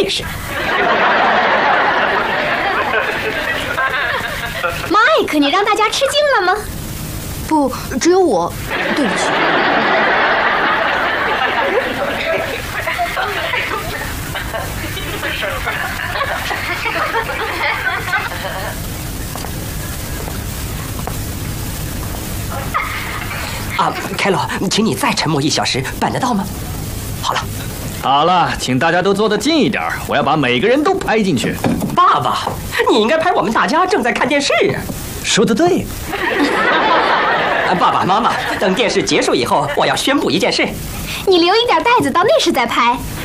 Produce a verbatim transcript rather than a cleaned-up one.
识。 Mike， 你让大家吃惊了吗？ 不，只有我。对不起。 啊，凯洛，请你再沉默一小时，办得到吗？好了， 好了，请大家都坐得近一点，我要把每个人都拍进去。 爸爸，你应该拍我们大家正在看电视。 说得对。 爸爸妈妈，等电视结束以后，我要宣布一件事。 你留一点袋子到那时再拍。